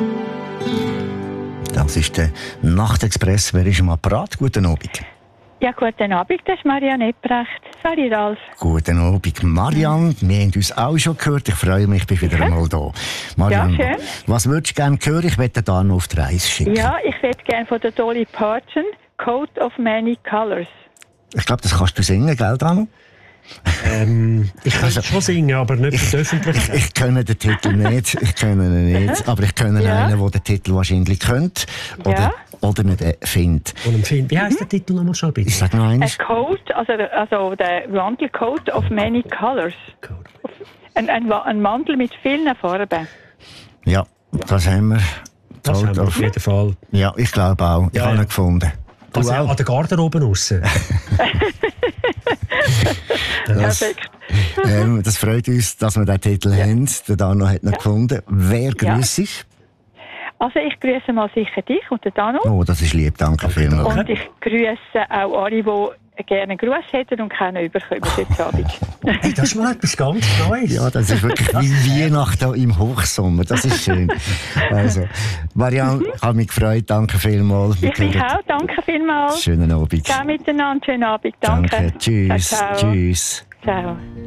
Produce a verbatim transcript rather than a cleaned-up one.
Das ist der Nachtexpress. Wer ist am Apparat? Guten Abend. Ja, guten Abend, das ist Marianne Ebrecht. Sorry, Ralf. Guten Abend, Marianne. Wir haben uns auch schon gehört. Ich freue mich, ich bin wieder Ja. einmal da. Marianne, Ja, schön. was würdest du gerne hören? Ich werde da noch auf die Reise schicken. Ja, ich hätte gerne von der Dolly Parton Coat of Many Colors. Ich glaube, das kannst du singen, gell, Danu? Ähm, ich kann Also, schon singen, aber nicht für die Öffentlichkeit. Ich, ich kenne den Titel nicht, ich kenne ihn nicht, aber ich kenne Ja. einen, der den Titel wahrscheinlich kennt oder, Ja. oder nicht äh, findet. Und im Film. Wie heisst der Titel nochmal schon bitte? Ich sage noch A einmal. Coat, also, also der Mantel Coat of Many Colors. Ein, ein, Wa- ein Mantel mit vielen Farben. Ja, das haben wir. Das Coat haben wir of- auf jeden Fall. Ja, ich glaube auch. Ich Ja, habe ja. ihn gefunden. Du Also auch? an der Garderobe raus. Das, Perfekt. ähm, das freut uns, dass wir diesen Titel haben. Der Dano hat ihn gefunden. Wer Ja. grüßt ist? Also ich grüße mal sicher dich und den Dano. Oh, das ist lieb, danke vielmals. Und ich grüße auch alle, die gerne einen Gruß hätten und keinen überkommen heute Abend. Hey, das ist mal etwas ganz Neues. Ja, das ist wirklich wie Weihnachten im Hochsommer. Das ist schön. Also, Marianne, ich habe mich gefreut. Danke vielmals. Wir Ich mich hören- auch. Danke vielmals. Schönen Abend. Ciao miteinander. Schönen Abend. Danke. Danke. Tschüss. Ciao, ciao. Tschüss. Ciao.